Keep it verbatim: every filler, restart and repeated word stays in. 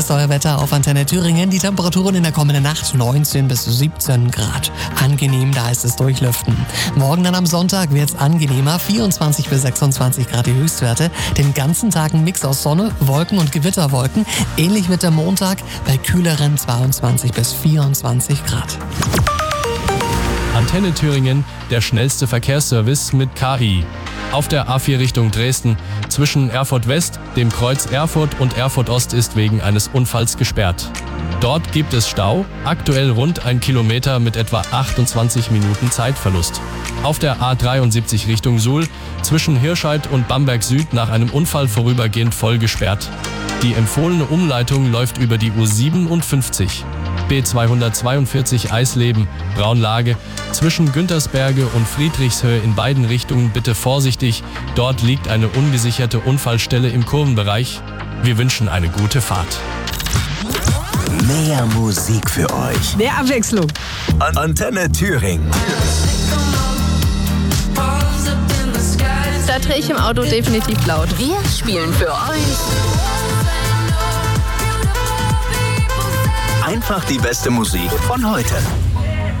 Hier ist euer Wetter auf Antenne Thüringen. Die Temperaturen in der kommenden Nacht neunzehn bis siebzehn Grad. Angenehm, da ist es durchlüften. Morgen dann am Sonntag wird es angenehmer, vierundzwanzig bis sechsundzwanzig Grad die Höchstwerte. Den ganzen Tag ein Mix aus Sonne, Wolken und Gewitterwolken. Ähnlich wird der Montag bei kühleren zweiundzwanzig bis vierundzwanzig Grad. Antenne Thüringen, der schnellste Verkehrsservice mit K I. Auf der A vier Richtung Dresden zwischen Erfurt West, dem Kreuz Erfurt und Erfurt Ost ist wegen eines Unfalls gesperrt. Dort gibt es Stau, aktuell rund ein Kilometer mit etwa achtundzwanzig Minuten Zeitverlust. Auf der A dreiundsiebzig Richtung Suhl zwischen Hirscheid und Bamberg Süd nach einem Unfall vorübergehend voll gesperrt. Die empfohlene Umleitung läuft über die U siebenundfünfzig. B zweihundertzweiundvierzig Eisleben, Braunlage, zwischen Güntersberge und Friedrichshöhe in beiden Richtungen bitte vorsichtig, dort liegt eine ungesicherte Unfallstelle im Kurvenbereich. Wir wünschen eine gute Fahrt. Mehr Musik für euch. Mehr Abwechslung. An- Antenne Thüringen. Da drehe ich im Auto definitiv laut. Wir spielen für euch Einfach die beste Musik von heute.